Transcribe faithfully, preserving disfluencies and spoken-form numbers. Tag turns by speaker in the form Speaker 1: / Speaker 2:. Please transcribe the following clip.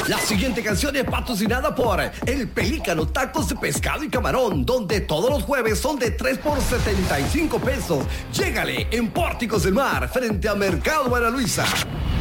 Speaker 1: La siguiente canción es patrocinada por El Pelícano Tacos de Pescado y Camarón, donde todos los jueves son de tres por setenta y cinco pesos. Llégale en Pórticos del Mar, frente a Mercado Ana Luisa.